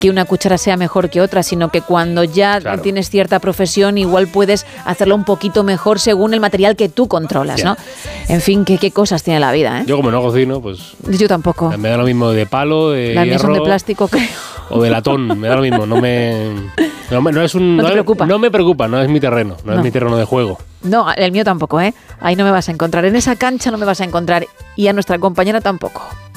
que una cuchara sea mejor que otra, sino que cuando ya tienes cierta profesión, igual puedes hacerlo un poquito mejor según el material que tú controlas, ¿no? En fin, qué cosas tiene la vida, ¿eh? Yo como no cocino, pues... Yo tampoco. Me da lo mismo de palo, de las hierro... mías son de plástico, creo. O de latón, me da lo mismo. No te preocupa. No me preocupa, no es mi terreno, no es mi terreno de juego. No, el mío tampoco, ¿eh? Ahí no me vas a encontrar. En esa cancha no me vas a encontrar. Y a nuestra compañera tampoco.